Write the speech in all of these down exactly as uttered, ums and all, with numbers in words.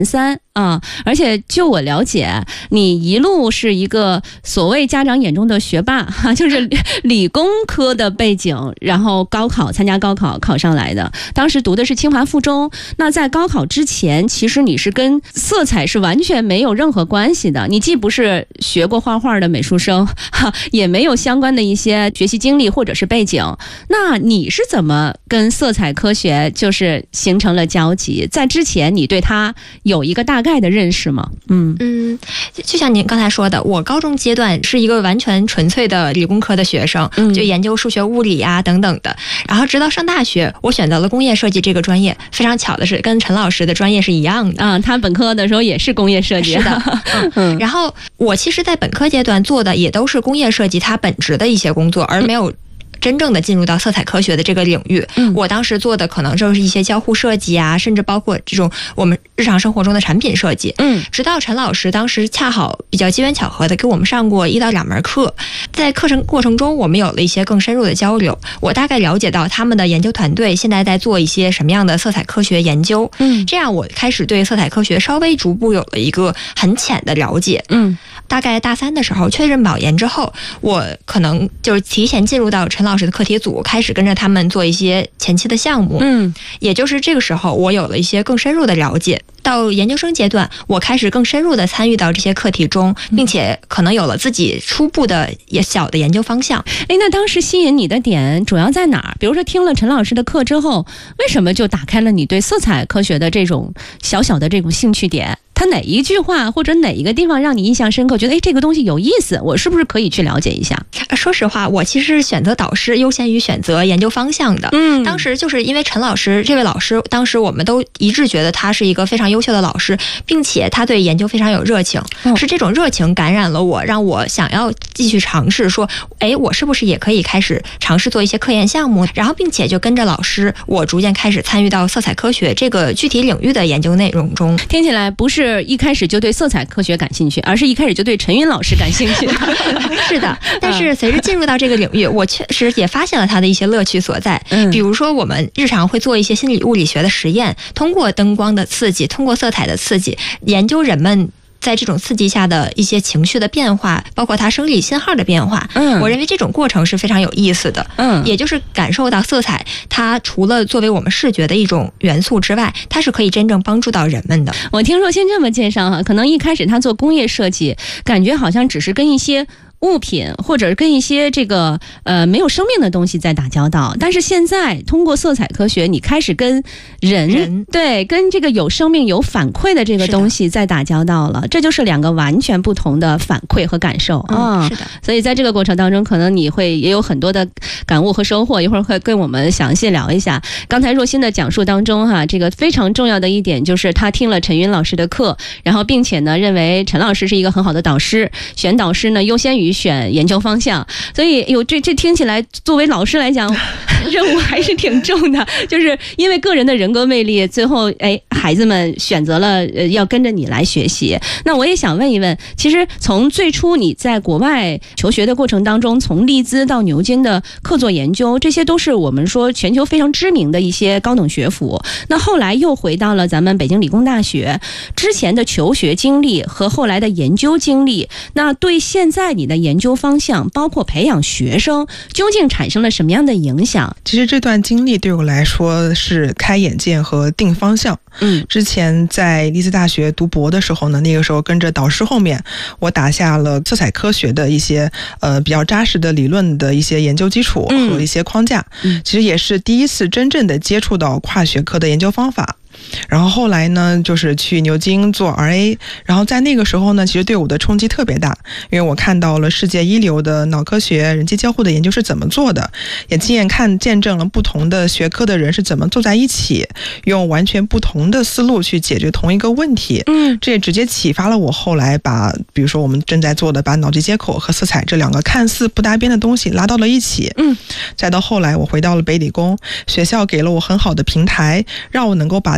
三啊，而且就我了解，你一路是一个所谓家长眼中的学霸哈，就是理工科的背景，然后高考参加高考考上来的，当时读的是清华附中。那在高考之前，其实你是跟色彩是完全没有任何关系的，你既不是学过画画的美术生哈，也没有相关的一些学习经历或者是背景。那你是怎么跟色彩科学就是形成了交集？在之前你对它有一个大概的认识吗？嗯嗯，就像您刚才说的，我高中阶段是一个完全纯粹的理工科的学生，嗯、就研究数学、物理啊等等的。然后直到上大学，我选择了工业设计这个专业。非常巧的是，跟陈老师的专业是一样的啊，他本科的时候也是工业设计。 是的，嗯。然后我其实，在本科阶段做的也都是工业设计它本质的一些工作，而没有真正的进入到色彩科学的这个领域。嗯，我当时做的可能就是一些交互设计啊，甚至包括这种我们日常生活中的产品设计。嗯，直到陈老师当时恰好比较机缘巧合的给我们上过一到两门课，在课程过程中我们有了一些更深入的交流，我大概了解到他们的研究团队现在在做一些什么样的色彩科学研究。嗯，这样我开始对色彩科学稍微逐步有了一个很浅的了解。嗯，大概大三的时候确认保研之后，我可能就是提前进入到陈老师的课题组，开始跟着他们做一些前期的项目。嗯，也就是这个时候我有了一些更深入的了解。到研究生阶段，我开始更深入的参与到这些课题中，并且可能有了自己初步的也小的研究方向。 哎，那当时吸引你的点主要在哪儿？比如说听了陈老师的课之后，为什么就打开了你对色彩科学的这种小小的这种兴趣点？他哪一句话或者哪一个地方让你印象深刻，觉得哎这个东西有意思，我是不是可以去了解一下？ 说实话，我其实是选择导师优先于选择研究方向的。嗯，当时就是因为陈老师这位老师，当时我们都一致觉得他是一个非常优秀的老师，并且他对研究非常有热情。嗯，是这种热情感染了我，让我想要继续尝试，说哎我是不是也可以开始尝试做一些科研项目，然后并且就跟着老师，我逐渐开始参与到色彩科学这个具体领域的研究内容中。 听起来不是一开始就对色彩科学感兴趣，而是一开始就对陈云老师感兴趣。 是的，但是随着进入到这个领域，我确实也发现了它的一些乐趣所在。嗯，比如说我们日常会做一些心理物理学的实验，通过灯光的刺激，通过色彩的刺激，研究人们在这种刺激下的一些情绪的变化，包括它生理信号的变化。嗯，我认为这种过程是非常有意思的。嗯，也就是感受到色彩它除了作为我们视觉的一种元素之外，它是可以真正帮助到人们的。 我听若欣这么介绍哈，可能一开始他做工业设计，感觉好像只是跟一些物品或者跟一些这个呃没有生命的东西在打交道，但是现在通过色彩科学，你开始跟人, 人对跟这个有生命有反馈的这个东西在打交道了，这就是两个完全不同的反馈和感受啊、嗯。是的，所以在这个过程当中，可能你会也有很多的感悟和收获，一会儿会跟我们详细聊一下。刚才若欣的讲述当中哈，这个非常重要的一点就是他听了陈云老师的课，然后并且呢认为陈老师是一个很好的导师，选导师呢优先于选研究方向，所以有这这听起来作为老师来讲任务还是挺重的，就是因为个人的人格魅力，最后哎孩子们选择了呃要跟着你来学习。那我也想问一问，其实从最初你在国外求学的过程当中，从利兹到牛津的客座研究，这些都是我们说全球非常知名的一些高等学府，那后来又回到了咱们北京理工大学，之前的求学经历和后来的研究经历，那对现在你的研究方向包括培养学生究竟产生了什么样的影响？ 其实这段经历对我来说是开眼界和定方向。嗯，之前在利兹大学读博的时候呢，那个时候跟着导师后面，我打下了色彩科学的一些呃比较扎实的理论的一些研究基础和一些框架。嗯，其实也是第一次真正的接触到跨学科的研究方法。然后后来呢就是去牛津做 R A， 然后在那个时候呢其实对我的冲击特别大，因为我看到了世界一流的脑科学人机交互的研究是怎么做的，也亲眼看见证了不同的学科的人是怎么坐在一起，用完全不同的思路去解决同一个问题。嗯，这也直接启发了我后来把比如说我们正在做的把脑机接口和色彩这两个看似不搭边的东西拉到了一起。嗯，再到后来我回到了北理工，学校给了我很好的平台，让我能够把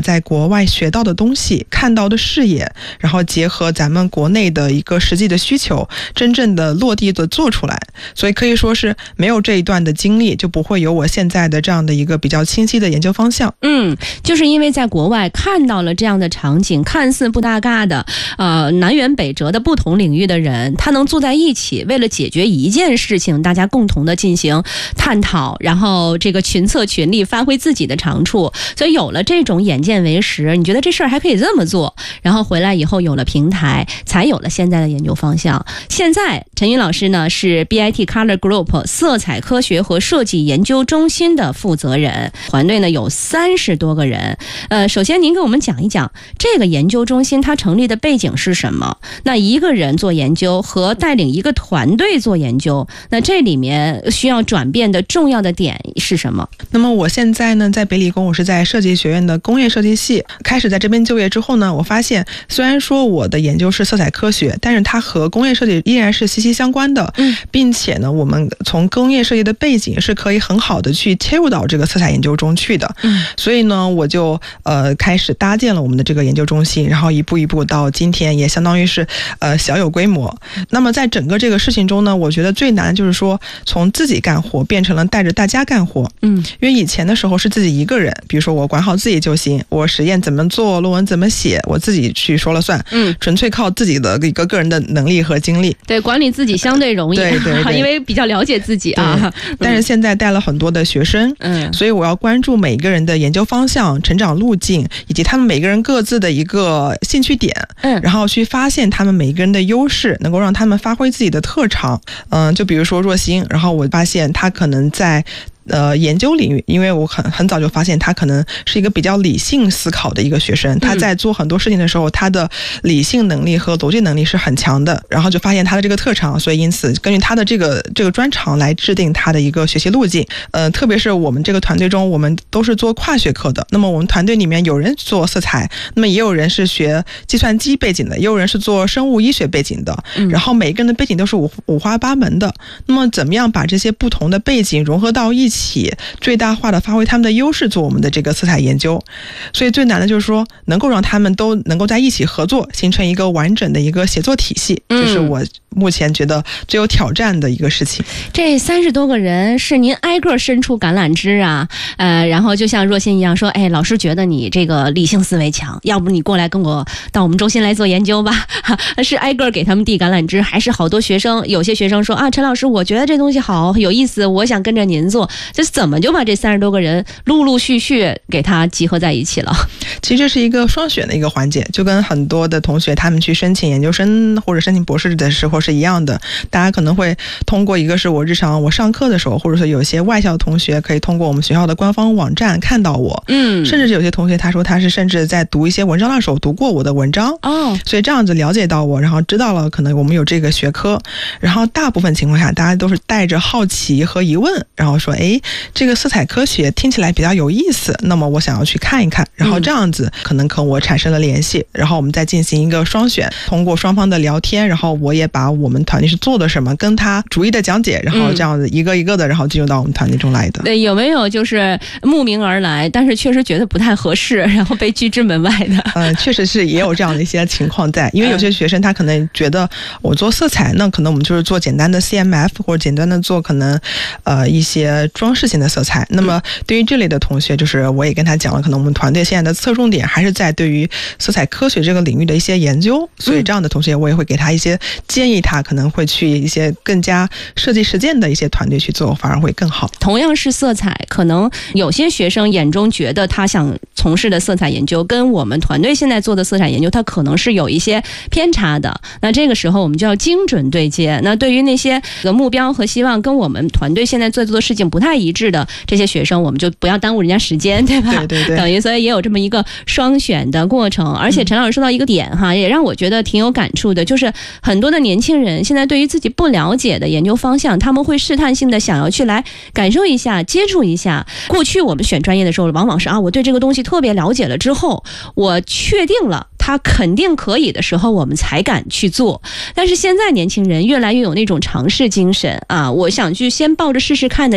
在国外学到的东西、看到的视野，然后结合咱们国内的一个实际的需求，真正的落地的做出来。所以可以说是没有这一段的经历，就不会有我现在的这样的一个比较清晰的研究方向。 嗯，就是因为在国外看到了这样的场景，看似不搭嘎的呃南辕北辙的不同领域的人，他能坐在一起，为了解决一件事情，大家共同的进行探讨，然后这个群策群力，发挥自己的长处。所以有了这种眼见为实，你觉得这事儿还可以这么做，然后回来以后有了平台，才有了现在的研究方向。现在陈云老师呢是 B I T Color Group 色彩科学和设计研究中心的负责人，团队呢有三十多个人。呃，首先您给我们讲一讲这个研究中心它成立的背景是什么？那一个人做研究和带领一个团队做研究，那这里面需要转变的重要的点是什么？ 那么我现在呢在北理工，我是在设计学院的工业设计系，开始在这边就业之后呢，我发现虽然说我的研究是色彩科学，但是它和工业设计依然是息息相关的，嗯，并且呢我们从工业设计的背景是可以很好的去切入到这个色彩研究中去的，嗯，所以呢我就呃开始搭建了我们的这个研究中心，然后一步一步到今天也相当于是呃小有规模。那么在整个这个事情中呢，我觉得最难就是说从自己干活变成了带着大家干活，嗯，因为以前的时候是自己一个人，比如说我管好自己就行，我实验怎么做，论文怎么写，我自己去说了算，嗯，纯粹靠自己的一个个人的能力和精力。 对，管理自己相对容易， 对对对， 因为比较了解自己啊。 但是现在带了很多的学生，嗯，所以我要关注每个人的研究方向、成长路径，以及他们每个人各自的一个兴趣点，嗯，然后去发现他们每个人的优势，能够让他们发挥自己的特长。嗯，就比如说若星，然后我发现他可能在呃，研究领域，因为我很很早就发现他可能是一个比较理性思考的一个学生，他在做很多事情的时候，他的理性能力和逻辑能力是很强的，然后就发现他的这个特长，所以因此根据他的这个这个专长来制定他的一个学习路径。呃，特别是我们这个团队中，我们都是做跨学科的，那么我们团队里面有人做色彩，那么也有人是学计算机背景的，也有人是做生物医学背景的，然后每个人的背景都是五五花八门的。那么怎么样把这些不同的背景融合到一起，最大化的发挥他们的优势，做我们的这个色彩研究。所以最难的就是说能够让他们都能够在一起合作，形成一个完整的一个协作体系，这是我目前觉得最有挑战的一个事情。 这三十多个人是您挨个伸出橄榄枝啊，呃，然后就像若心一样说，哎，老师觉得你这个理性思维强，要不你过来跟我到我们中心来做研究吧？是挨个给他们递橄榄枝，还是好多学生，有些学生说啊，陈老师，我觉得这东西好有意思，我想跟着您做，这怎么就把这三十多个人陆陆续续给他集合在一起了？ 其实这是一个双选的一个环节，就跟很多的同学他们去申请研究生或者申请博士的时候是一样的，大家可能会通过一个是我日常我上课的时候，或者说有些外校的同学可以通过我们学校的官方网站看到我，嗯，甚至有些同学他说他是甚至在读一些文章的时候读过我的文章，哦，所以这样子了解到我，然后知道了可能我们有这个学科，然后大部分情况下大家都是带着好奇和疑问，然后说哎，这个色彩科学听起来比较有意思，那么我想要去看一看，然后这样子可能跟我产生了联系，然后我们再进行一个双选，通过双方的聊天，然后我也把我们团队是做的什么跟他逐一的讲解，然后这样子一个一个的然后进入到我们团队中来的。 对，有没有就是慕名而来，但是确实觉得不太合适，然后被拒之门外的？ 嗯、呃，确实是也有这样的一些情况在，因为有些学生他可能觉得我做色彩，那可能我们就是做简单的 C M F 或者简单的做可能呃一些装饰性的色彩。那么对于这类的同学，就是我也跟他讲了，可能我们团队现在的侧重点还是在对于色彩科学这个领域的一些研究，所以这样的同学我也会给他一些建议，他可能会去一些更加设计实践的一些团队去做，反而会更好。 同样是色彩，可能有些学生眼中觉得他想从事的色彩研究跟我们团队现在做的色彩研究，它可能是有一些偏差的，那这个时候我们就要精准对接。那对于那些目标和希望跟我们团队现在在做的事情不太一致的这些学生，我们就不要耽误人家时间，对吧？ 对对对， 等于所以也有这么一个双选的过程。而且陈老师说到一个点哈，也让我觉得挺有感触的，就是很多的年轻人现在对于自己不了解的研究方向，他们会试探性的想要去来感受一下，接触一下。过去我们选专业的时候，往往是啊，我对这个东西特别了解了之后，我确定了他肯定可以的时候，我们才敢去做。但是现在年轻人越来越有那种尝试精神啊，我想去先抱着试试看的角度，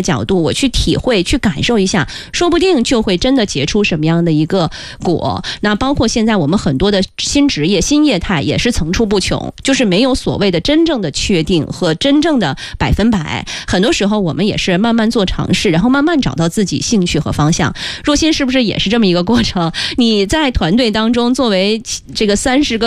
我去体会去感受一下，说不定就会真的结出什么样的一个果。那包括现在我们很多的新职业新业态也是层出不穷，就是没有所谓的真正的确定和真正的百分百，很多时候我们也是慢慢做尝试，然后慢慢找到自己兴趣和方向。若心是不是也是这么一个过程？你在团队当中作为这个三十个